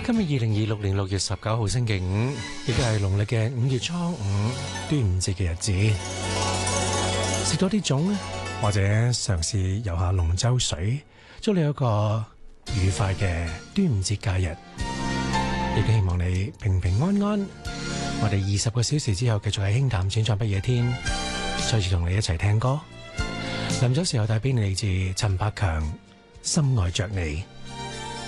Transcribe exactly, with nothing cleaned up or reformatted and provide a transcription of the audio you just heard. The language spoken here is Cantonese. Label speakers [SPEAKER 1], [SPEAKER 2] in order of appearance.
[SPEAKER 1] 今日二零二六年六月十九號星期五，亦都係農曆嘅五月初五，端午節嘅日子。食多啲粽，或者嘗試游下龍舟水，祝你有一個愉快嘅端午節假日。亦都希望你平平安安。我哋二十個小時之後繼續係輕談淺唱不夜天，再次同你一齊聽歌。臨走時候帶俾你嚟自陳百強《深愛着你》。